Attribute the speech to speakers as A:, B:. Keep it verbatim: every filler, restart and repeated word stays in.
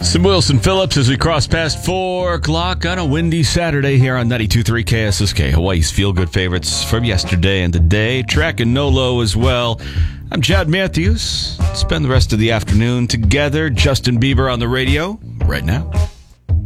A: Some Wilson Phillips as we cross past four o'clock on a windy Saturday here on ninety-two point three K S S K, Hawaii's feel-good favorites from yesterday and today. Track and Nolo as well. I'm Chad Matthews. Spend the rest of the afternoon together. Justin Bieber on the radio right now.